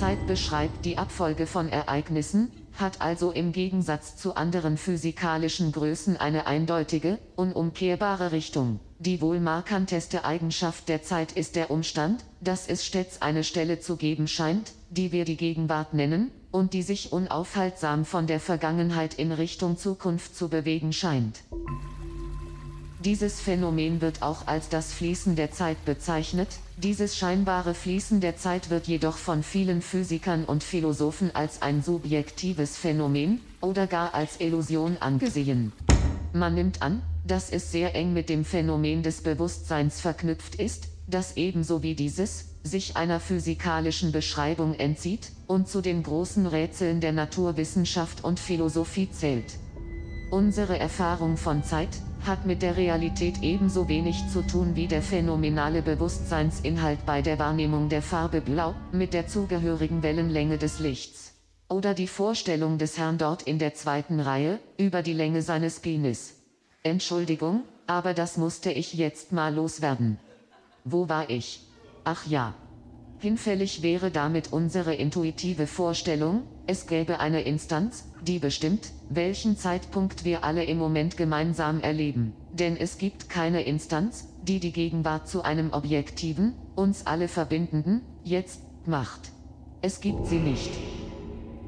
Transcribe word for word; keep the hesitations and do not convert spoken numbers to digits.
Zeit beschreibt die Abfolge von Ereignissen, hat also im Gegensatz zu anderen physikalischen Größen eine eindeutige, unumkehrbare Richtung. Die wohl markanteste Eigenschaft der Zeit ist der Umstand, dass es stets eine Stelle zu geben scheint, die wir die Gegenwart nennen, und die sich unaufhaltsam von der Vergangenheit in Richtung Zukunft zu bewegen scheint. Dieses Phänomen wird auch als das Fließen der Zeit bezeichnet, dieses scheinbare Fließen der Zeit wird jedoch von vielen Physikern und Philosophen als ein subjektives Phänomen oder gar als Illusion angesehen. Man nimmt an, dass es sehr eng mit dem Phänomen des Bewusstseins verknüpft ist, das ebenso wie dieses sich einer physikalischen Beschreibung entzieht und zu den großen Rätseln der Naturwissenschaft und Philosophie zählt. Unsere Erfahrung von Zeit hat mit der Realität ebenso wenig zu tun wie der phänomenale Bewusstseinsinhalt bei der Wahrnehmung der Farbe Blau, mit der zugehörigen Wellenlänge des Lichts. Oder die Vorstellung des Herrn dort in der zweiten Reihe, über die Länge seines Penis. Entschuldigung, aber das musste ich jetzt mal loswerden. Wo war ich? Ach ja. Hinfällig wäre damit unsere intuitive Vorstellung, es gäbe eine Instanz, die bestimmt, welchen Zeitpunkt wir alle im Moment gemeinsam erleben. Denn es gibt keine Instanz, die die Gegenwart zu einem objektiven, uns alle verbindenden, Jetzt macht. Es gibt sie nicht.